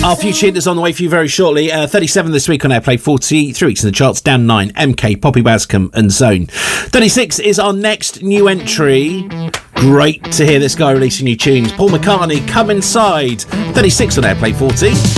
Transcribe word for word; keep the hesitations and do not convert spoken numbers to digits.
Our future hit is on the way for you very shortly. Uh, thirty-seven this week on Airplay, forty-three weeks in the charts, down nine. M K, Poppy Bascom and Zone. thirty-six is our next new entry. Great to hear this guy releasing new tunes. Paul McCartney, Come Inside. thirty-six on Airplay forty.